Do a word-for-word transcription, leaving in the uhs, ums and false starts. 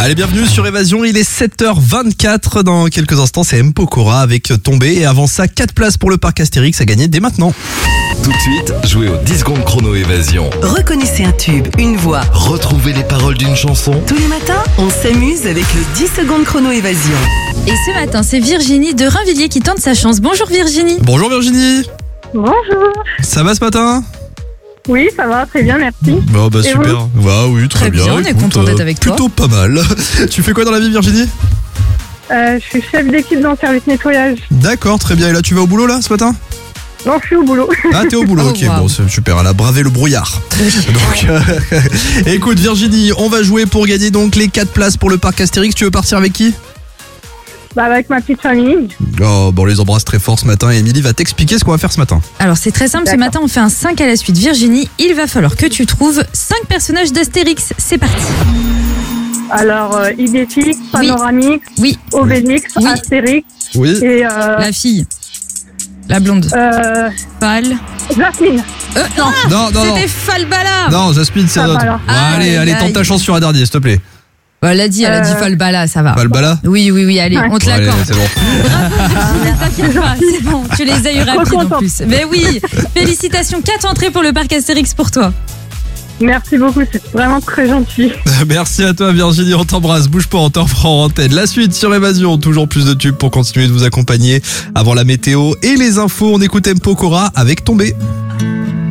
Allez, bienvenue sur Évasion, il est sept heures vingt-quatre. Dans quelques instants, c'est M. Pokora avec Tombé. Et avant ça, quatre places pour le parc Astérix à gagner dès maintenant. Tout de suite, jouez au dix secondes chrono Évasion. Reconnaissez un tube, une voix. Retrouvez les paroles d'une chanson. Tous les matins, on s'amuse avec le dix secondes chrono Évasion. Et ce matin, c'est Virginie de Rainvilliers qui tente sa chance. Bonjour Virginie. Bonjour Virginie. Bonjour. Ça va ce matin? Oui, ça va, très bien, merci. Bon bah Et super. Bah oui, très, Très bien, on est Écoute, content d'être avec toi. Plutôt pas mal. Tu fais quoi dans la vie Virginie? Euh, je suis chef d'équipe dans le service nettoyage. D'accord, très bien. Et là, tu vas au boulot là ce matin? Non, je suis au boulot. Ah, t'es au boulot, Oh, ok, wow. bon, c'est super, elle a bravé le brouillard. Donc, euh, écoute Virginie, on va jouer pour gagner donc les quatre places pour le parc Astérix. Tu veux partir avec qui? Bah, avec ma petite famille. Oh, bon, on les embrasse très fort ce matin et Émilie va t'expliquer ce qu'on va faire ce matin. Alors c'est très simple, ce D'accord. matin on fait un cinq à la suite. Virginie, il va falloir que tu trouves cinq personnages d'Astérix. C'est parti. Alors, euh, Idéfix, Panoramix, Oui, Obélix, Oui. Astérix Oui. et euh, la fille. La blonde. euh, Pâle. Jasmine. Euh, non, Non, non, non. c'était Falbala. Non, Jasmine, c'est Ah, un autre. voilà. Bon, allez, Aïe, allez, tente aïe. ta chance sur un dernier, s'il te plaît. Bah, elle a dit, elle a dit Euh. Falbala, ça va. Valbala. Oui, oui, oui, allez, Ouais. on te Bon, allez, l'accorde. c'est bon. Ne t'inquiète pas, c'est bon, tu les as eu rapides en contente. plus. Mais oui, félicitations, quatre entrées pour le parc Astérix pour toi. Merci beaucoup, c'est vraiment très gentil. Merci à toi Virginie, on t'embrasse, bouge pas, on t'en prend en antenne. La suite sur Évasion, toujours plus de tubes pour continuer de vous accompagner avant la météo et les infos. On écoute M. Pokora avec Tombé.